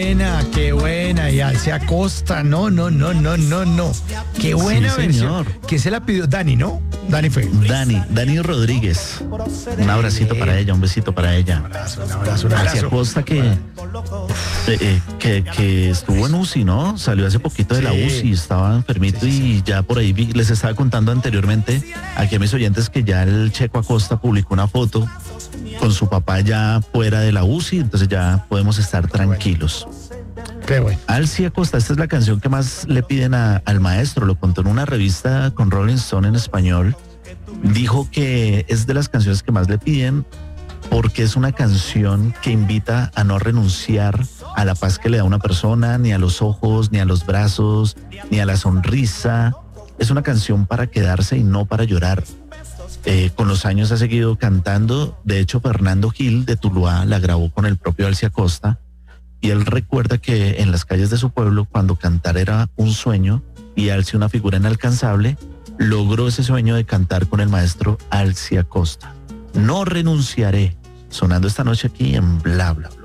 qué buena. Y Alcia Costa, no. Qué buena Sí, versión. señor. Que se la pidió Dani, ¿no? Dani fue. Dani Rodríguez. Un abracito para ella, un besito para ella. Un abrazo. Alcia Costa que estuvo en UCI, ¿no? Salió hace poquito de la Sí. UCI, estaba enfermito y ya por ahí les estaba contando anteriormente aquí a mis oyentes que ya el Checo Acosta publicó una foto con su papá ya fuera de la UCI, entonces ya podemos estar tranquilos. Qué bueno. Alcia Costa, esta es la canción que más le piden al maestro, lo contó en una revista con Rolling Stone en español. Dijo que es de las canciones que más le piden porque es una canción que invita a no renunciar a la paz que le da una persona, ni a los ojos, ni a los brazos, ni a la sonrisa. Es una canción para quedarse y no para llorar. Con los años ha seguido cantando. De hecho, Fernando Gil de Tuluá la grabó con el propio Alcia Costa. Y él recuerda que en las calles de su pueblo, cuando cantar era un sueño y Alcia una figura inalcanzable, logró ese sueño de cantar con el maestro Alcia Costa. No renunciaré, sonando esta noche aquí en Bla Bla.